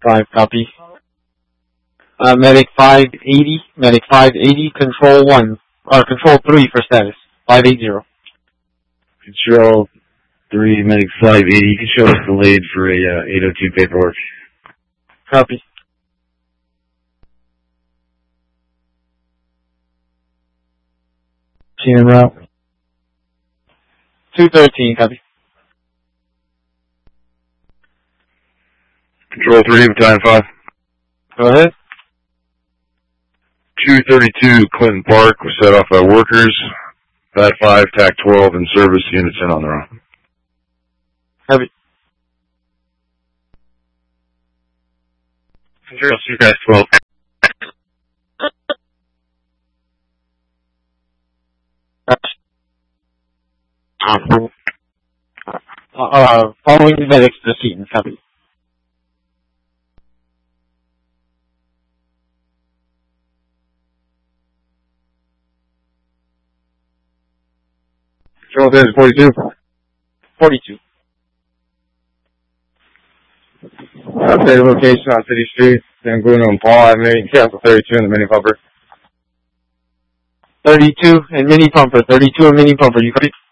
5, copy. Medic 580, control 1, or control 3 for status. 580. Control 3, medic 580. You can show us delayed for a 802 paperwork. Copy. Team en route. 213, copy. Control 3, battalion 5. Go ahead. 232 Clinton Park was set off by workers. Bat 5, TAC 12, and service units in on their own. Copy. Control 2, TAC 12. Following the medics to the scene, copy. Control 10 is 42. 42. Updated location on City Street, San Bruno and Paul Avenue. Cancel 32 in the mini pumper. 32 and mini pumper. 32 and mini pumper. You copy?